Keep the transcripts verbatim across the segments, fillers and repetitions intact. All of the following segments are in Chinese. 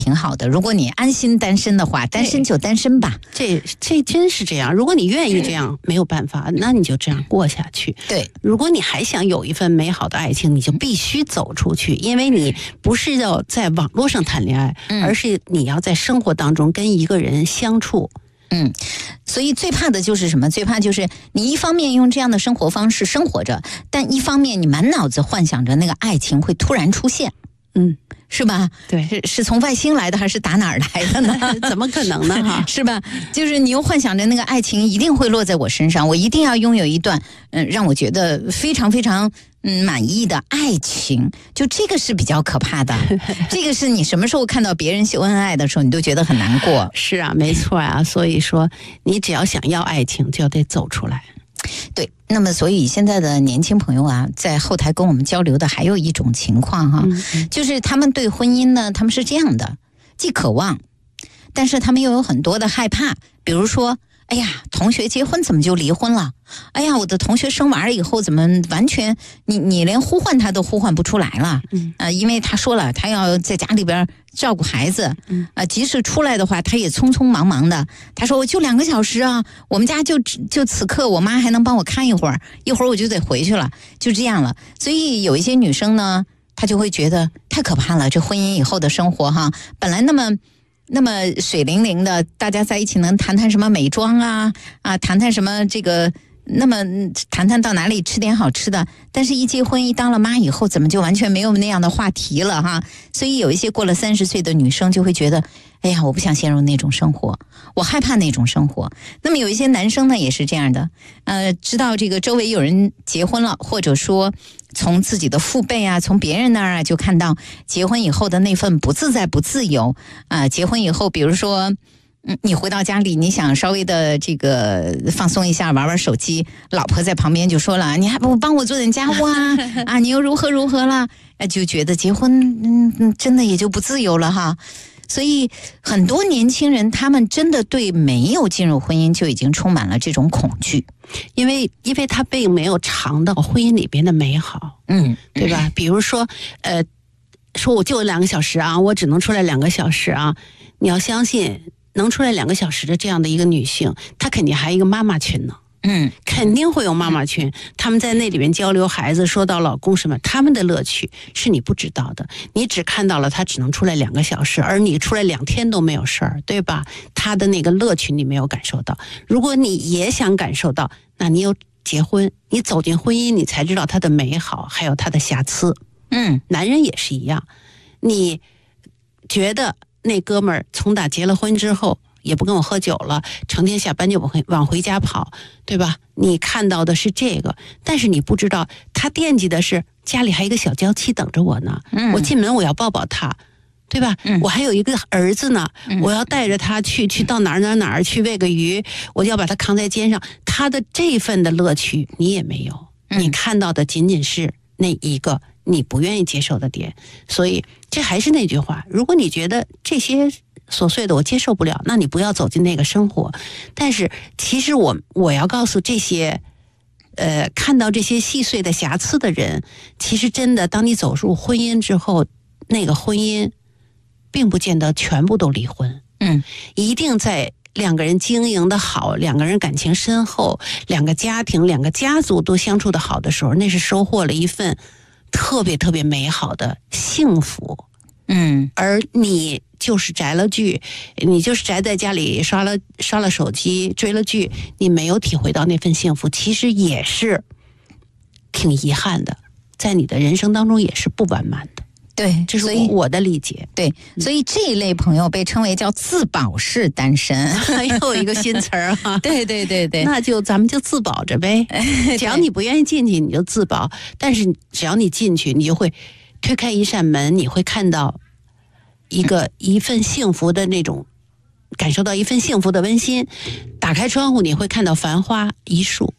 挺好的。如果你安心单身的话，单身就单身吧。 这这真是这样。如果你愿意这样，没有办法，那你就这样过下去。 对， 如果你还想有一份美好的爱情，你就必须走出去，因为你不是要在网络上谈恋爱， 嗯、 而是你要在生活当中跟一个人相处。 嗯，所以最怕的就是什么？最怕就是你一方面用这样的生活方式生活着，但一方面你满脑子幻想着那个爱情会突然出现。 嗯， 是吧？ 对， 是是从外星来的还是打哪儿来的呢？ 怎么可能呢？哈， 是吧？就是你又幻想着那个爱情一定会落在我身上，我一定要拥有一段嗯让我觉得非常非常嗯满意的爱情，就这个是比较可怕的。这个是你什么时候看到别人秀恩爱的时候，你都觉得很难过。 是啊，没错啊。所以说，你只要想要爱情，就得走出来。 对，那么所以现在的年轻朋友啊，在后台跟我们交流的还有一种情况哈， 嗯嗯就是他们对婚姻呢，他们是这样的，既渴望，但是他们又有很多的害怕，比如说，哎呀，同学结婚怎么就离婚了？哎呀，我的同学生娃以后怎么完全你你连呼唤他都呼唤不出来了？嗯，呃，因为他说了，他要在家里边照顾孩子，嗯，啊、呃，即使出来的话，他也匆匆忙忙的。他说我就两个小时啊，我们家就就此刻，我妈还能帮我看一会儿，一会儿我就得回去了，就这样了。所以有一些女生呢，她就会觉得太可怕了，这婚姻以后的生活哈，本来那么。那么水灵灵的，大家在一起能谈谈什么美妆啊啊，谈谈什么这个，那么谈谈到哪里吃点好吃的。但是，一结婚一当了妈以后，怎么就完全没有那样的话题了哈？所以有一些过了三十岁的女生就会觉得，哎呀，我不想陷入那种生活，我害怕那种生活。那么有一些男生呢也是这样的，呃，知道这个周围有人结婚了，或者说。从自己的父辈啊，从别人那儿啊，就看到结婚以后的那份不自在、不自由啊。结婚以后，比如说，嗯，你回到家里，你想稍微的这个放松一下，玩玩手机，老婆在旁边就说了：“你还不帮我做点家务啊？啊，你又如何如何了？”就觉得结婚，嗯，真的也就不自由了哈。所以很多年轻人他们真的对没有进入婚姻就已经充满了这种恐惧， 因为因为他并没有尝到婚姻里边的美好， 嗯， 对吧？比如说，呃，说我就两个小时啊，我只能出来两个小时啊，你要相信能出来两个小时的这样的一个女性，她肯定还有一个妈妈群呢。 嗯， 肯定会有妈妈群，他们在那里面交流孩子，说到老公什么，他们的乐趣是你不知道的，你只看到了他只能出来两个小时，而你出来两天都没有事儿，对吧？他的那个乐趣你没有感受到。如果你也想感受到，那你有结婚，你走进婚姻，你才知道它的美好，还有它的瑕疵。 嗯， 男人也是一样，你觉得那哥们儿从打结了婚之后。也不跟我喝酒了，成天下班就往回往回家跑，对吧？你看到的是这个，但是你不知道他惦记的是家里还有一个小娇妻等着我呢。嗯，我进门我要抱抱他，对吧？嗯，我还有一个儿子呢，嗯，我要带着他去去到哪儿哪儿哪儿去喂个鱼，我就要把他扛在肩上。他的这份的乐趣你也没有，嗯，你看到的仅仅是那一个你不愿意接受的点。所以这还是那句话，如果你觉得这些琐碎的我接受不了，那你不要走进那个生活。但是其实我我要告诉这些呃看到这些细碎的瑕疵的人，其实真的当你走入婚姻之后，那个婚姻并不见得全部都离婚。 嗯， 一定在两个人经营的好，两个人感情深厚，两个家庭两个家族都相处的好的时候，那是收获了一份特别特别美好的幸福。 嗯， 而你就是宅了剧，你就是宅在家里刷了刷了手机追了剧，你没有体会到那份幸福，其实也是挺遗憾的，在你的人生当中也是不完满的。 对， 这是我的理解。 对，所以这一类朋友被称为叫自保式单身， 还有一个新词儿哈。 对对对对， 那就咱们就自保着呗。只要你不愿意进去，你就自保。但是只要你进去，你就会推开一扇门，你会看到一个一份幸福的那种，感受到一份幸福的温馨。打开窗户，你会看到繁花一树。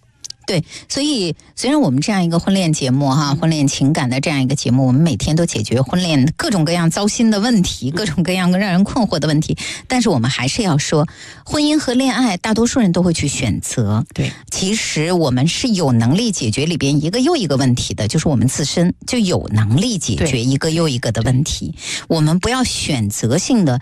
对，所以虽然我们这样一个婚恋节目哈，婚恋情感的这样一个节目，我们每天都解决婚恋各种各样糟心的问题，各种各样让人困惑的问题，但是我们还是要说，婚姻和恋爱，大多数人都会去选择。 对， 其实我们是有能力解决里边一个又一个问题的，就是我们自身就有能力解决一个又一个的问题。我们不要选择性的